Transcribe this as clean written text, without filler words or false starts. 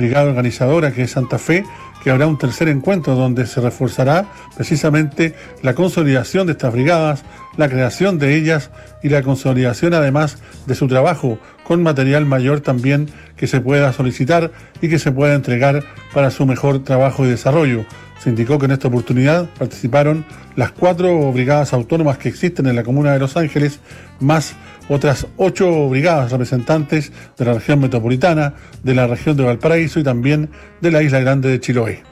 brigada organizadora, que es Santa Fe, que habrá un tercer encuentro donde se reforzará precisamente la consolidación de estas brigadas, la creación de ellas y la consolidación además de su trabajo con material mayor también que se pueda solicitar y que se pueda entregar para su mejor trabajo y desarrollo. Se indicó que en esta oportunidad participaron las 4 brigadas autónomas que existen en la comuna de Los Ángeles, más otras 8 brigadas representantes de la región metropolitana, de la región de Valparaíso y también de la Isla Grande de Chiloé.